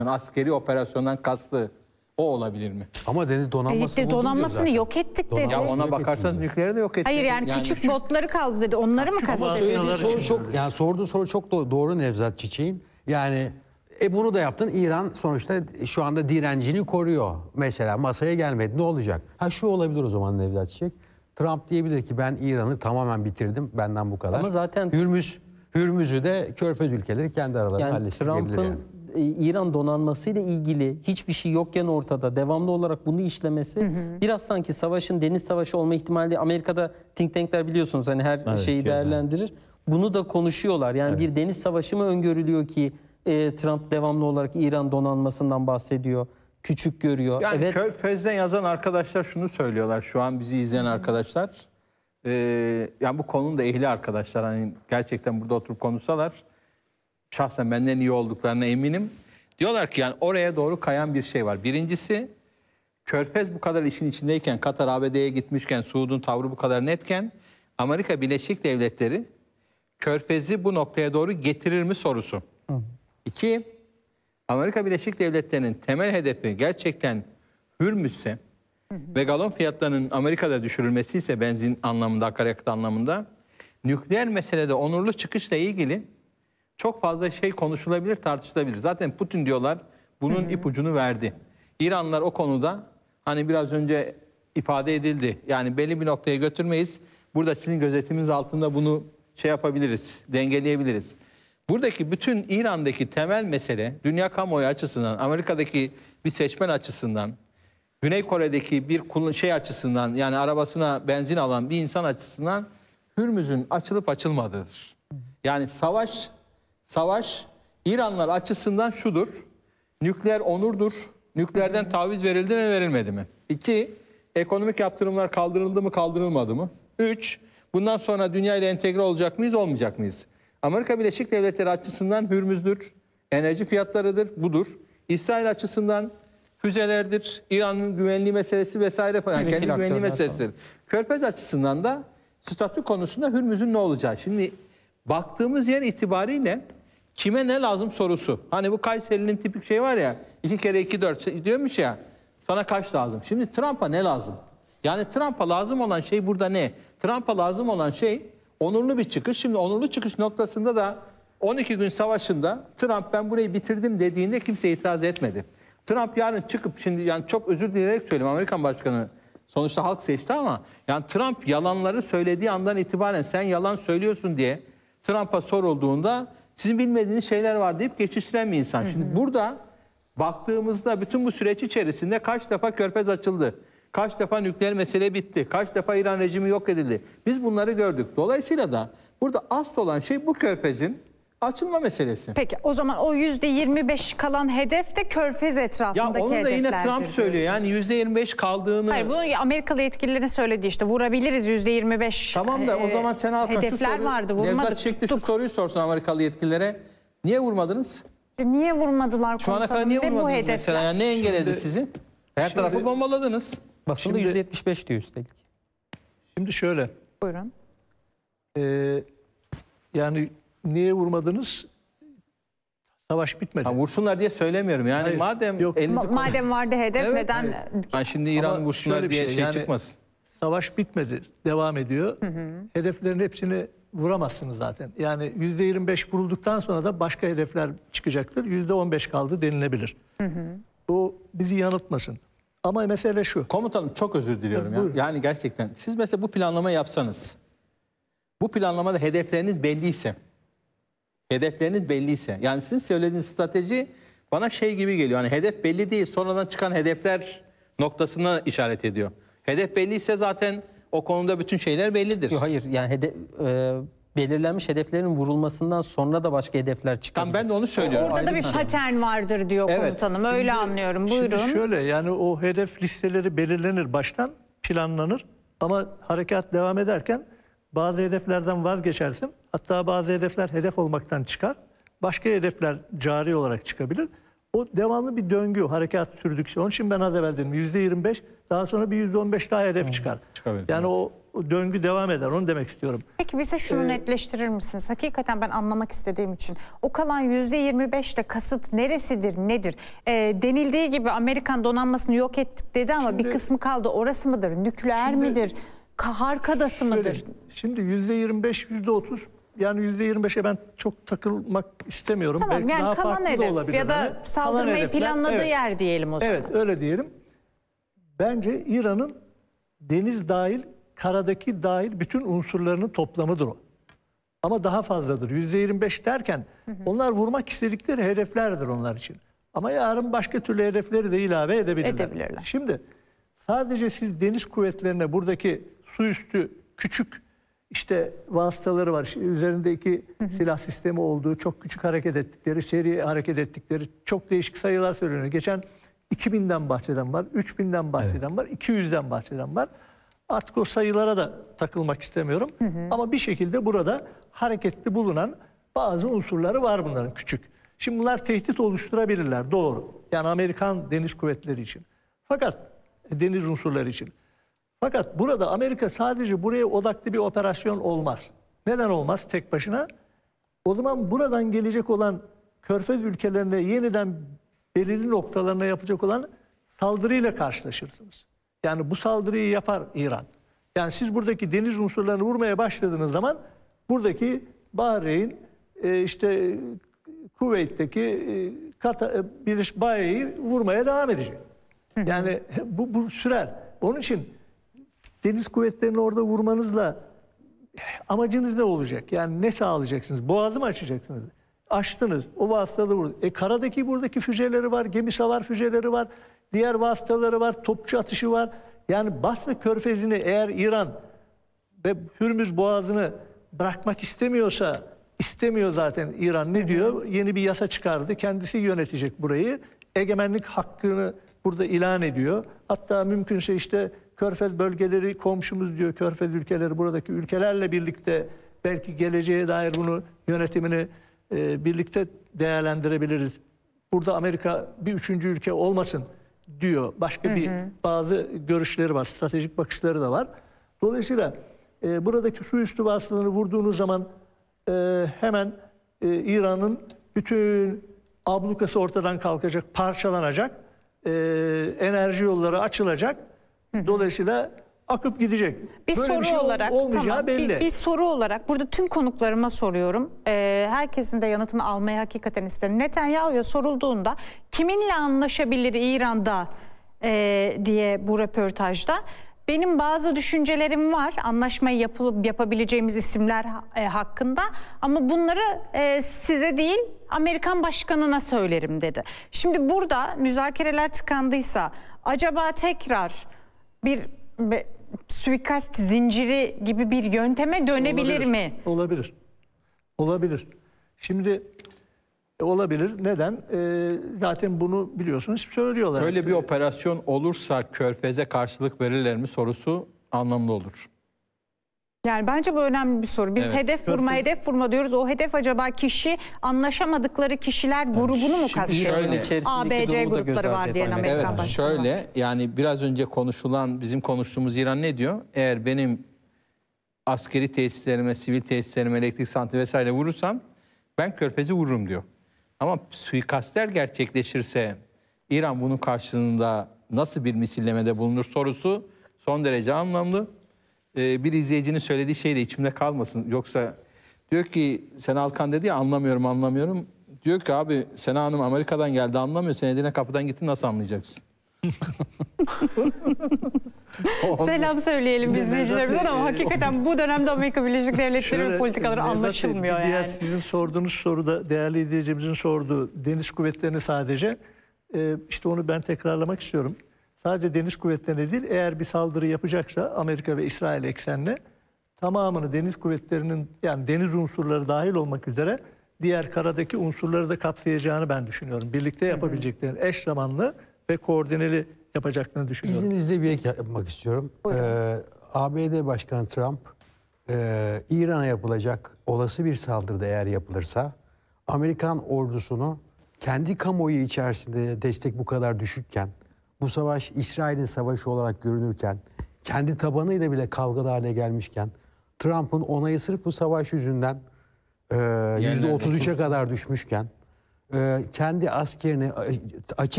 Yani askeri operasyondan kastı o olabilir mi? Ama deniz donanmasını donanmasını yok ettik dedi. Ya ona bakarsanız nükleeri de yok ettik. Hayır yani küçük botları kaldı dedi. Onları mı kastediyorsunuz? Sorduğu soru çok doğru Nevzat Çiçek'in. Yani bunu da yaptın. İran sonuçta şu anda direncini koruyor. Mesela masaya gelmedi. Ne olacak? Şu olabilir o zaman Nevzat Çiçek. Trump diyebilir ki ben İran'ı tamamen bitirdim. Benden bu kadar. Ama zaten Hürmüz'ü de Körfez ülkeleri kendi aralarında halletsin diyebilir Trump'ın yani. İran donanmasıyla ilgili hiçbir şey yokken ortada devamlı olarak bunu işlemesi biraz sanki savaşın deniz savaşı olma ihtimali. Amerika'da think tankler biliyorsunuz hani her şeyi değerlendirir. Bunu da konuşuyorlar. Yani bir deniz savaşı mı öngörülüyor ki Trump devamlı olarak İran donanmasından bahsediyor. Küçük görüyor. Yani evet. Körfez'den yazan arkadaşlar şunu söylüyorlar. Şu an bizi izleyen arkadaşlar. Yani bu konunun da ehli arkadaşlar. Hani gerçekten burada oturup konuşsalar şahsen benden iyi olduklarına eminim. Diyorlar ki yani oraya doğru kayan bir şey var. Birincisi Körfez bu kadar işin içindeyken, Katar ABD'ye gitmişken, Suud'un tavrı bu kadar netken Amerika Birleşik Devletleri Körfez'i bu noktaya doğru getirir mi sorusu. İki, Amerika Birleşik Devletleri'nin temel hedefi gerçekten Hürmüz'se ve galon fiyatlarının Amerika'da düşürülmesi ise benzin anlamında, akaryakıt anlamında nükleer meselede onurlu çıkışla ilgili çok fazla şey konuşulabilir, tartışılabilir. Zaten Putin diyorlar bunun ipucunu verdi. İranlılar o konuda hani biraz önce ifade edildi. Yani belli bir noktaya götürmeyiz. Burada sizin gözetiminiz altında bunu şey yapabiliriz, dengeleyebiliriz. Buradaki bütün İran'daki temel mesele dünya kamuoyu açısından, Amerika'daki bir seçmen açısından, Güney Kore'deki bir şey açısından yani arabasına benzin alan bir insan açısından Hürmüz'ün açılıp açılmadığıdır. Yani savaş İranlılar açısından şudur. Nükleer onurdur. Nükleerden taviz verildi mi verilmedi mi? 2. Ekonomik yaptırımlar kaldırıldı mı kaldırılmadı mı? 3. Bundan sonra dünya ile entegre olacak mıyız olmayacak mıyız? Amerika Birleşik Devletleri açısından Hürmüz'dür. Enerji fiyatlarıdır. Budur. İsrail açısından füzelerdir. İran'ın güvenliği meselesi vesaire falan. Yani kendi güvenliği meselesidir. Körfez açısından da statü konusunda Hürmüz'ün ne olacağı. Şimdi baktığımız yer itibariyle kime ne lazım sorusu. Hani bu Kayseri'nin tipik şey var ya 2 kere 2 4 diyormuş ya sana kaç lazım? Şimdi Trump'a ne lazım? Yani Trump'a lazım olan şey burada ne? Trump'a lazım olan şey onurlu bir çıkış. Şimdi onurlu çıkış noktasında da 12 gün savaşında Trump ben burayı bitirdim dediğinde kimse itiraz etmedi. Trump yarın çıkıp şimdi yani çok özür dileyerek söyleyeyim Amerikan başkanı sonuçta halk seçti ama yani Trump yalanları söylediği andan itibaren sen yalan söylüyorsun diye Trump'a sorulduğunda sizin bilmediğiniz şeyler var deyip geçiştiren bir insan. Şimdi burada baktığımızda bütün bu süreç içerisinde kaç defa Körfez açıldı? Kaç defa nükleer mesele bitti? Kaç defa İran rejimi yok edildi? Biz bunları gördük. Dolayısıyla da burada asıl olan şey bu Körfez'in açılma meselesi. Peki o zaman o %25 kalan hedef de Körfez etrafındaki hedeflerdir. Ya onu da yine Trump diyorsun. söylüyor. Yani %25 kaldığını... Hayır bunu Amerikalı yetkililerin söylediği işte vurabiliriz %25. Tamam da o zaman sen halka hedefler vardı vurmadık. Nevzat Çiçek de şu soruyu sorsun Amerikalı yetkililere. Niye vurmadınız? Niye vurmadılar Şu ana kadar niye vurmadınız bu mesela? Yani ne engelledi sizi? Her tarafı bombaladınız. Basında %75 diyor üstelik. Şimdi şöyle. Buyurun. Yani niye vurmadınız? Savaş bitmedi. Ha, vursunlar diye söylemiyorum. Yani Hayır, madem yok. Madem vardı hedef Evet, neden? Yani şimdi İran Ama vursunlar şöyle bir diye şey, şey yani çıkmasın. Savaş bitmedi. Devam ediyor. Hedeflerin hepsini vuramazsınız zaten. Yani %25 vurulduktan sonra da başka hedefler çıkacaktır. %15 kaldı denilebilir. Bu bizi yanıltmasın. Ama mesele şu. Komutanım çok özür diliyorum. Buyurun. Yani gerçekten siz mesela bu planlama yapsanız, bu planlamada hedefleriniz belliyse, yani sizin söylediğiniz strateji bana şey gibi geliyor. Hani hedef belli değil, sonradan çıkan hedefler noktasına işaret ediyor. Hedef belliyse zaten o konuda bütün şeyler bellidir. Yok, hayır yani belirlenmiş hedeflerin vurulmasından sonra da başka hedefler çıkıyor. Tam ben de onu söylüyorum. Orada da bir patern vardır diyor komutanım. Öyle anlıyorum. Buyurun. Şimdi şöyle yani o hedef listeleri belirlenir baştan, planlanır. Ama harekat devam ederken bazı hedeflerden vazgeçersin. Hatta bazı hedefler hedef olmaktan çıkar. Başka hedefler cari olarak çıkabilir. O devamlı bir döngü, harekat sürdükçe. Onun için ben az evvel dedim %25, daha sonra bir %15 daha hedef çıkar. çıkabilir, Yani evet. o o döngü devam eder. Onu demek istiyorum. Peki bize şunu netleştirir misiniz? Hakikaten ben anlamak istediğim için. O kalan %25'te kasıt neresidir, nedir? Denildiği gibi Amerikan donanmasını yok ettik dedi ama bir kısmı kaldı. Orası mıdır? Nükleer midir? Harkadası mıdır? Şimdi %25, %30, yani %25'e ben çok takılmak istemiyorum. Tamam, Belki yani daha kalan farklı da hedef olabilir. ya da Hani saldırmayı kalan hedefler, planladığı evet. yer diyelim o zaman. Evet, öyle diyelim. Bence İran'ın deniz dahil, karadaki dahil bütün unsurlarının toplamıdır o. Ama daha fazladır. %25 derken onlar vurmak istedikleri hedeflerdir onlar için. Ama yarın başka türlü hedefleri de ilave edebilirler. Şimdi sadece siz deniz kuvvetlerine buradaki su üstü küçük işte vasıtaları var. Üzerinde iki silah sistemi olduğu, çok küçük hareket ettikleri, seri hareket ettikleri çok değişik sayılar söyleniyor. Geçen 2000'den bahseden var, 3000'den bahseden var, 200'den bahseden var. Artık o sayılara da takılmak istemiyorum. Ama bir şekilde burada hareketli bulunan bazı unsurları var bunların küçük. Şimdi bunlar tehdit oluşturabilirler, doğru. Yani Amerikan deniz kuvvetleri için. Fakat deniz unsurları için. Fakat burada Amerika sadece buraya odaklı bir operasyon olmaz. Neden olmaz tek başına? O zaman buradan gelecek olan Körfez ülkelerine yeniden belirli noktalarına yapacak olan saldırıyla karşılaşırsınız. Yani bu saldırıyı yapar İran. Yani siz buradaki deniz unsurlarını vurmaya başladığınız zaman buradaki Bahreyn, işte Kuveyt'teki Birleşik Baye'yi vurmaya devam edecek. Yani bu sürer. Onun için deniz kuvvetlerini orada vurmanızla amacınız ne olacak? Yani ne sağlayacaksınız? Boğazı mı açacaksınız? Açtınız. O vasıtaları vurdu. Karadaki buradaki füzeleri var. Gemi savar füzeleri var. Diğer vasıtaları var. Topçu atışı var. Yani Basra Körfezi'ni eğer İran ve Hürmüz Boğazı'nı bırakmak istemiyor zaten İran. Ne diyor? Yeni bir yasa çıkardı. Kendisi yönetecek burayı. Egemenlik hakkını burada ilan ediyor. Hatta mümkünse işte Körfez bölgeleri komşumuz diyor. Körfez ülkeleri buradaki ülkelerle birlikte belki geleceğe dair bunu yönetimini birlikte değerlendirebiliriz. Burada Amerika bir üçüncü ülke olmasın diyor. Başka bazı görüşleri var. Stratejik bakışları da var. Dolayısıyla buradaki su üstü vasıtalarını vurduğunuz zaman hemen İran'ın bütün ablukası ortadan kalkacak, parçalanacak. Enerji yolları açılacak. Dolayısıyla akıp gidecek. Bir böyle soru bir şey olarak olmayacağı tamam, belli. bir soru olarak burada tüm konuklarıma soruyorum. Herkesin de yanıtını almayı hakikaten isterim. Netanyahu'ya sorulduğunda kiminle anlaşabilir İran'da diye bu röportajda benim bazı düşüncelerim var. Anlaşmayı yapabileceğimiz isimler hakkında ama bunları size değil Amerikan başkanına söylerim dedi. Şimdi burada müzakereler tıkandıysa acaba tekrar bir suikast zinciri gibi bir yönteme dönebilir mi? Olabilir. Şimdi olabilir. Neden? Zaten bunu biliyorsunuz söylüyorlar. Böyle bir operasyon olursa Körfez'e karşılık verirler mi sorusu anlamlı olur. Yani bence bu önemli bir soru. Biz Evet. hedef vurma diyoruz. O hedef acaba kişi, anlaşamadıkları kişiler grubunu mu kastediyor? şöyle, ABC grupları var diyen Amerikan Evet, başkanı. şöyle yani biraz önce konuşulan, bizim konuştuğumuz İran ne diyor? Eğer benim askeri tesislerime, sivil tesislerime, elektrik santrali vesaire vurursam ben Körfez'i vururum diyor. Ama suikastler gerçekleşirse İran bunun karşılığında nasıl bir misillemede bulunur sorusu son derece anlamlı. Bir izleyicinin söylediği şey de içimde kalmasın. Yoksa diyor ki Sena Alkan dedi ya anlamıyorum. Diyor ki abi Sena Hanım Amerika'dan geldi anlamıyor. Sen Edirne kapıdan gittin nasıl anlayacaksın? Selam söyleyelim izleyicilerimizden ama hakikaten bu dönemde Amerika Birleşik Devletleri ve politikaları Nevzat Bey, anlaşılmıyor bir diğer yani. sizin sorduğunuz soruda değerli izleyicimizin sorduğu deniz kuvvetlerini sadece işte onu ben tekrarlamak istiyorum. Sadece deniz kuvvetlerine değil eğer bir saldırı yapacaksa Amerika ve İsrail eksenle tamamını deniz kuvvetlerinin yani deniz unsurları dahil olmak üzere diğer karadaki unsurları da kapsayacağını ben düşünüyorum. Birlikte yapabileceklerini eş zamanlı ve koordineli yapacaklarını düşünüyorum. İzninizle bir ek yapmak istiyorum. ABD Başkanı Trump İran'a yapılacak olası bir saldırıda eğer yapılırsa Amerikan ordusunu kendi kamuoyu içerisinde destek bu kadar düşükken bu savaş İsrail'in savaşı olarak görünürken kendi tabanıyla bile kavgalı hale gelmişken, Trump'ın onayı sırf bu savaş yüzünden %33'e kadar düşmüşken, kendi askerini açık